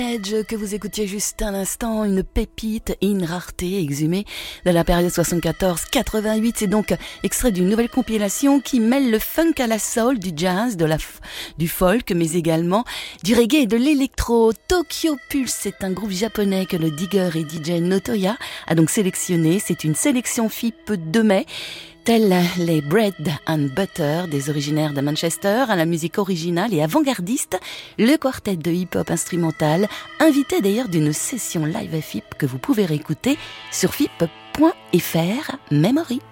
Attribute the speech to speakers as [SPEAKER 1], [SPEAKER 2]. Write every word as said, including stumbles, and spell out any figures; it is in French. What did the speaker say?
[SPEAKER 1] Edge que vous écoutiez juste un instant, une pépite, une rareté exhumée de la période soixante-quatorze quatre-vingt-huit. C'est donc extrait d'une nouvelle compilation qui mêle le funk à la soul, du jazz, de la f- du folk, mais également du reggae et de l'électro. Tokyo Pulse, c'est un groupe japonais que le digger et D J Notoya a donc sélectionné. C'est une sélection F I P de mai. Tels les Bread and Butter, des originaires de Manchester, à la musique originale et avant-gardiste, le quartet de hip-hop instrumental, invité d'ailleurs d'une session live F I P que vous pouvez réécouter sur F I P point F R Memory.